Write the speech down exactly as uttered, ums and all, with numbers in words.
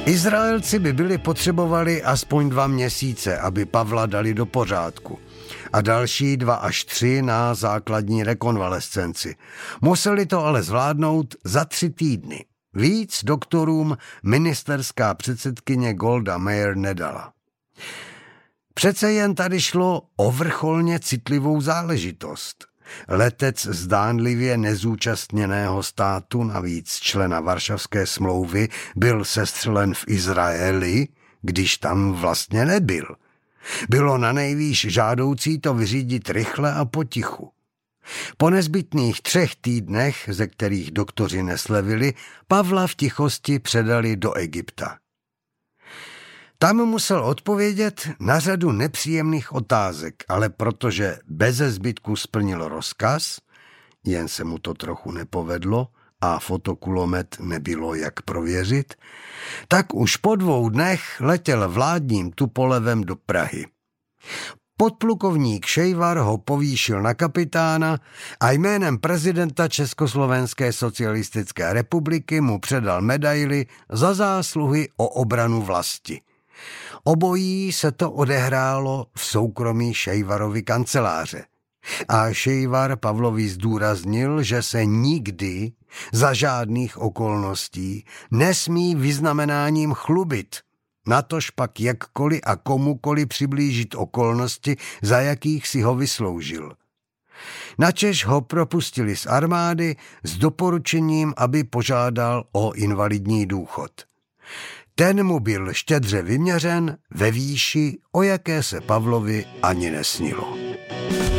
Izraelci by byli potřebovali aspoň dva měsíce, aby Pavla dali do pořádku. A další dva až tři na základní rekonvalescenci. Museli to ale zvládnout za tři týdny. Víc doktorům ministerská předsedkyně Golda Meir nedala. Přece jen tady šlo o vrcholně citlivou záležitost. Letec zdánlivě nezúčastněného státu, navíc člena Varšavské smlouvy, byl sestřelen v Izraeli, když tam vlastně nebyl. Bylo nanejvýš žádoucí to vyřídit rychle a potichu. Po nezbytných třech týdnech, ze kterých doktoři neslevili, Pavla v tichosti předali do Egypta. Tam musel odpovědět na řadu nepříjemných otázek, ale protože beze zbytku splnil rozkaz, jen se mu to trochu nepovedlo a fotokulomet nebylo jak prověřit, tak už po dvou dnech letěl vládním Tupolevem do Prahy. Podplukovník Šejvar ho povýšil na kapitána a jménem prezidenta Československé socialistické republiky mu předal medaili za zásluhy o obranu vlasti. Obojí se to odehrálo v soukromí Šejvarovy kanceláře. A Šejvar Pavlovi zdůraznil, že se nikdy za žádných okolností nesmí vyznamenáním chlubit, natož pak jakkoliv a komukoliv přiblížit okolnosti, za jakých si ho vysloužil. Načež ho propustili z armády s doporučením, aby požádal o invalidní důchod. Ten mu byl štědře vyměřen ve výši, o jaké se Pavlovi ani nesnilo.